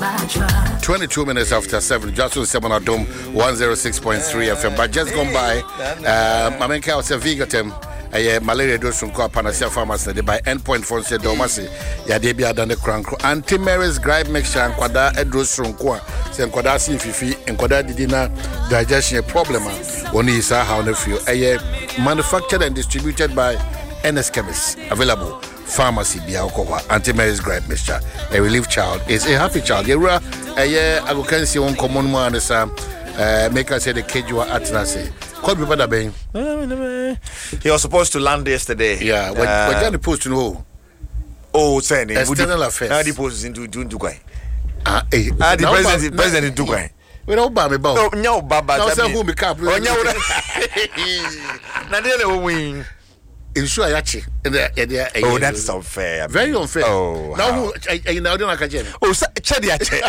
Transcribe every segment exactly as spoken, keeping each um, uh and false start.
twenty-two minutes after seven, Johnson Seven Dome one oh six point three F M. But just gone by, uh, I mean, I was a Vigatem, a malaria dose from Panacea Pharmacy by endpoint for said Domasi, Yadebia than the Crank, Anti Mary's Gripe Mixture and Quada Edros from Qua, San Quada Fifi, and Quada Didina digestion problem. One is how the few, a manufactured and distributed by N S Chemists, available. Pharmacy be alcohol, anti-Mary's Gripe Mixture. A relief child is a happy child. Yeah, a year I can see one common one is uh make us say the cage you are at Nasi. Could be better being. He was supposed to land yesterday. Yeah, what uh, what the post to know? Oh, saying external affairs. Now the post is into Dubai. Ah, eh, ah, the president, president in Dubai. We don't buy me about. No, no, Baba. Now say who me cap. Oh, no. Now they will win. Insure yachi. Oh, that's unfair. Very unfair. Oh, now who I now don't like a oh, Chedi yachi.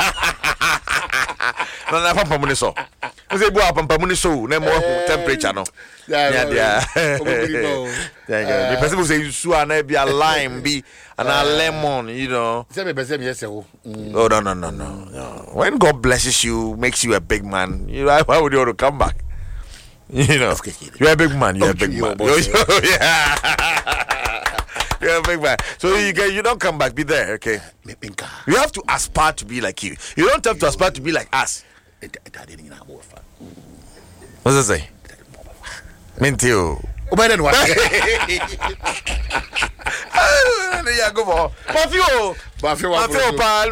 No, na pampa muni so. Ose bu pampa muni so. Na more temperature no. Yeah, yeah. Yeah, the person say you su na be a lime be and a lemon, you know. Say me person yes oh. Oh no no no no. When God blesses you, makes you a big man, you know, why would you want to come back? You know, you're a big man. You're okay, a big man. You're, yeah. You're a big man. So you get, you don't come back. Be there, okay? You have to aspire to be like you. You don't have to aspire to be like us. What's that say? Mentio. Oh, but then what? Yeah, go for Buffio. Buffio. Buffio. Pal.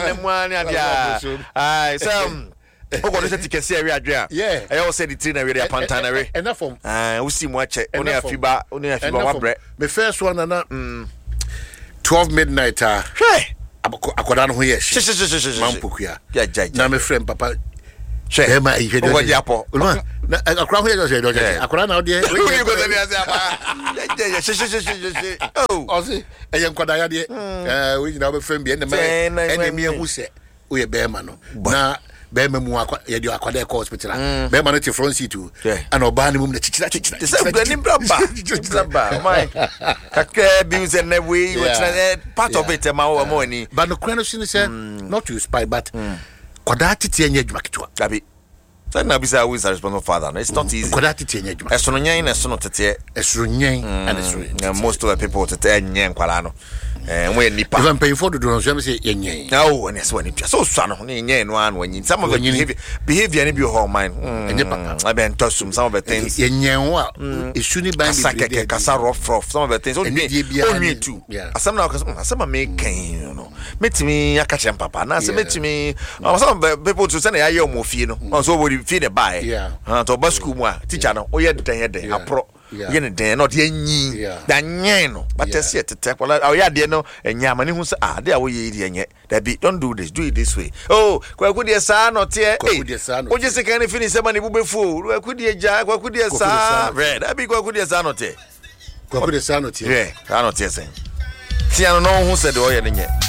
I some. Oh, what is it? You can see area there. Yeah. I also said the train area Pantanary. Enough from. Ah, we see much. Only a fiba. Only a fiba. One bread. The first one and that. Twelve midnight. Ah. Hey. Akodan who yes. Shi shi shi shi shi. Mampukuya. Yeah, yeah. Na my friend Papa. She. Ema ife. Owa diapo. No. Na akodan who yes. Akodan now there. Who you go there? Yeah, yeah. Shi shi shi shi shi. Oh. Osi. Eyan kwadan there. Eh, we na my friend be na me. Enemy who say. We a bear man. Na. Bema mu akwa ye di akwa de hospital bema no te front seat and oba ne mum na chichira chichira the same ni braba chichira ba my kakra bills and we part of it ma o money but no kwano sin say not to spy but kwada tete anya adwuma ketwa abi so na be say who is a responsible father no it's not easy kwada tete anya adwuma esono nyen esono tete esono nyen and esono most of the people tete nyen kwala no eh we nipa even pay for the do so say yenyen no and so nipa so so no nyen no an wanyin some of the behavior behavior ni be whole mind enye papa I been touch some of the things yenyen wa esuni ban bi keke kasa rough rough some of the things only only too asem na asem make you know metimi akache papa na asem metimi some people to say na ya mo fie no so we fie the buy ah to ba school mu a teacher no o ye den den apro ye ne den not ye nyi da nyen no but say tete kwala o ya de no enya mani hu say ah de a wo ye de enye that be don't do this do it this way oh kwaku de sa no te eh o je se kan finish say mani bu be fu kwaku de ja kwaku de sa red that be kwaku de sa no te kwaku de sa no te yeah sa no te say ti ano no hu say de o ye ne nye